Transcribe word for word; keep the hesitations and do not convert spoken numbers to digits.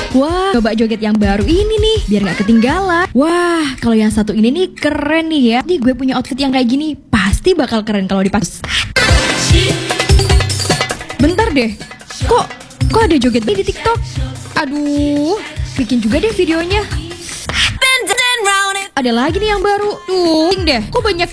Wah, coba joget yang baru ini nih, biar gak ketinggalan. Wah, kalau yang satu ini nih keren nih ya. Nih gue punya outfit yang kayak gini, pasti bakal keren kalau dipas. Bentar deh, kok kok ada joget ini di TikTok? Aduh, bikin juga deh videonya. Ada lagi nih yang baru. Tuh, deh, kok banyak